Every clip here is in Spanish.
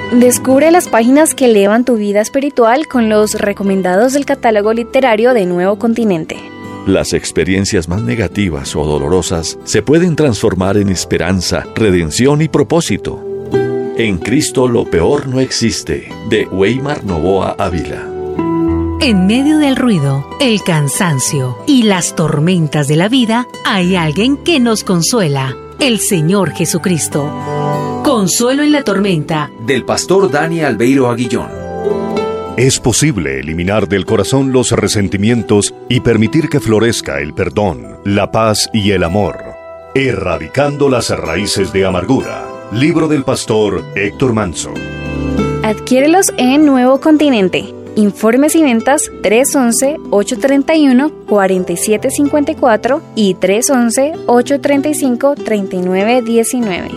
Descubre las páginas que elevan tu vida espiritual con los recomendados del catálogo literario de Nuevo Continente. Las experiencias más negativas o dolorosas se pueden transformar en esperanza, redención y propósito. En Cristo lo peor no existe, de Weimar Novoa Ávila. En medio del ruido, el cansancio y las tormentas de la vida, hay alguien que nos consuela, el Señor Jesucristo. Consuelo en la tormenta, del pastor Dani Albeiro Aguillón. Es posible eliminar del corazón los resentimientos y permitir que florezca el perdón, la paz y el amor, erradicando las raíces de amargura. Libro del pastor Héctor Manso. Adquiérelos en Nuevo Continente. Informes y ventas 311-831-4754 y 311-835-3919.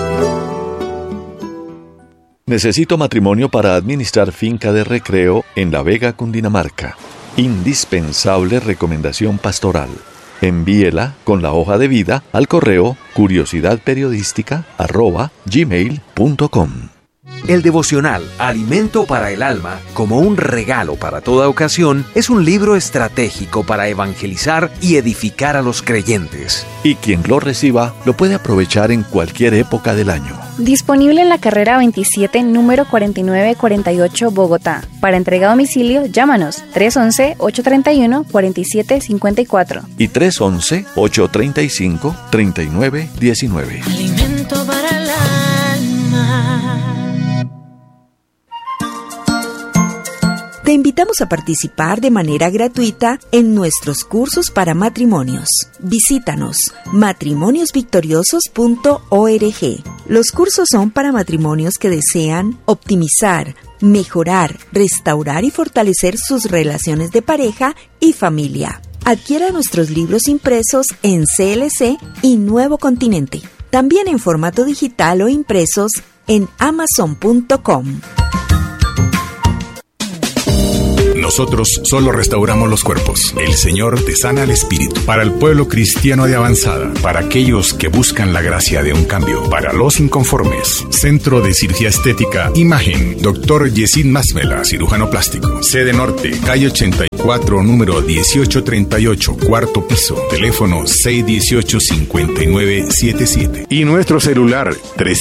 Necesito matrimonio para administrar finca de recreo en La Vega, Cundinamarca. Indispensable recomendación pastoral. Envíela con la hoja de vida al correo curiosidadperiodística@gmail.com. El devocional Alimento para el Alma, como un regalo para toda ocasión, es un libro estratégico para evangelizar y edificar a los creyentes. Y quien lo reciba lo puede aprovechar en cualquier época del año. Disponible en la carrera 27, número 4948, Bogotá. Para entrega a domicilio, llámanos 311-831-4754 y 311-835-3919. Alimento para el alma. Te invitamos a participar de manera gratuita en nuestros cursos para matrimonios. Visítanos matrimoniosvictoriosos.org. Los cursos son para matrimonios que desean optimizar, mejorar, restaurar y fortalecer sus relaciones de pareja y familia. Adquiera nuestros libros impresos en CLC y Nuevo Continente. También en formato digital o impresos en Amazon.com. Nosotros solo restauramos los cuerpos. El Señor te sana el espíritu. Para el pueblo cristiano de avanzada, para aquellos que buscan la gracia de un cambio, para los inconformes. Centro de Cirugía Estética Imagen. Dr. Yesid Masmela, cirujano plástico. Sede Norte, calle 84, número 1838, cuarto piso. Teléfono 618-5977. Y nuestro celular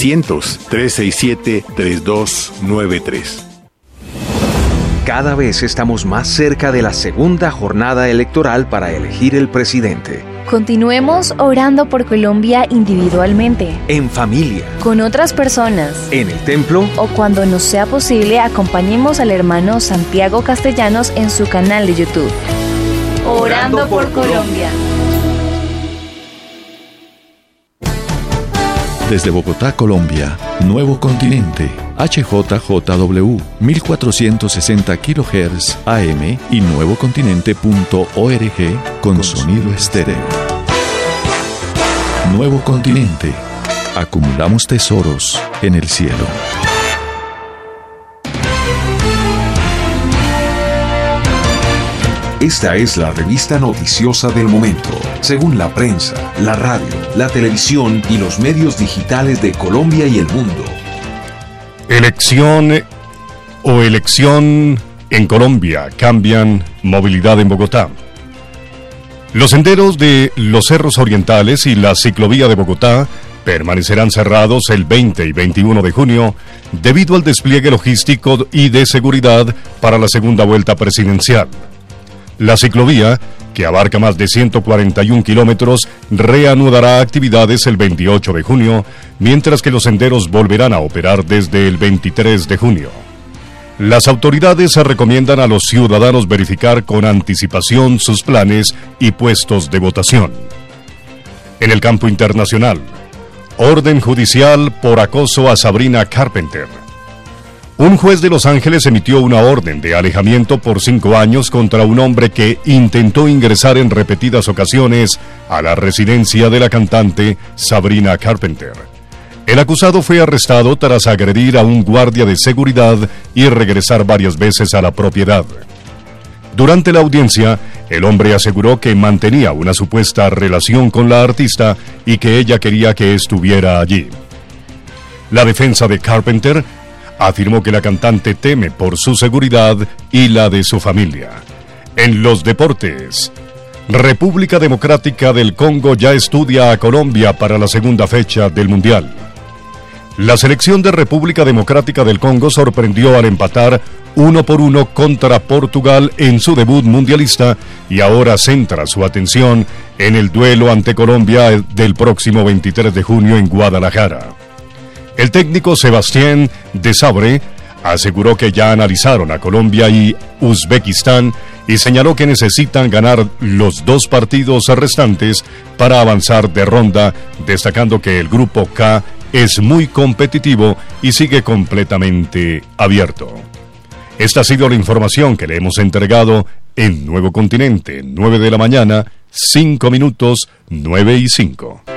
300-367-3293. Cada vez estamos más cerca de la segunda jornada electoral para elegir el presidente. Continuemos orando por Colombia individualmente, En familia, con otras personas, en el templo o cuando nos sea posible, acompañemos al hermano Santiago Castellanos en su canal de YouTube. Orando por Colombia. Desde Bogotá, Colombia, Nuevo Continente, HJJW, 1460 kHz AM y nuevocontinente.org con sonido estéreo. Nuevo Continente. Acumulamos tesoros en el cielo. Esta es la revista noticiosa del momento, según la prensa, la radio, la televisión y los medios digitales de Colombia y el mundo. Elección en Colombia. Cambian movilidad en Bogotá. Los senderos de los Cerros Orientales y la ciclovía de Bogotá permanecerán cerrados el 20 y 21 de junio debido al despliegue logístico y de seguridad para la segunda vuelta presidencial. La ciclovía, que abarca más de 141 kilómetros, reanudará actividades el 28 de junio, mientras que los senderos volverán a operar desde el 23 de junio. Las autoridades recomiendan a los ciudadanos verificar con anticipación sus planes y puestos de votación. En el campo internacional, orden judicial por acoso a Sabrina Carpenter. Un juez de Los Ángeles emitió una orden de alejamiento por 5 años contra un hombre que intentó ingresar en repetidas ocasiones a la residencia de la cantante Sabrina Carpenter. El acusado fue arrestado tras agredir a un guardia de seguridad y regresar varias veces a la propiedad. Durante la audiencia, el hombre aseguró que mantenía una supuesta relación con la artista y que ella quería que estuviera allí. La defensa de Carpenter afirmó que la cantante teme por su seguridad y la de su familia. En los deportes, República Democrática del Congo ya estudia a Colombia para la segunda fecha del Mundial. La selección de República Democrática del Congo sorprendió al empatar 1-1 contra Portugal en su debut mundialista y ahora centra su atención en el duelo ante Colombia del próximo 23 de junio en Guadalajara. El técnico Sébastien Desabre aseguró que ya analizaron a Colombia y Uzbekistán y señaló que necesitan ganar los 2 partidos restantes para avanzar de ronda, destacando que el grupo K es muy competitivo y sigue completamente abierto. Esta ha sido la información que le hemos entregado en Nuevo Continente, 9 de la mañana, 5 minutos, 9:05.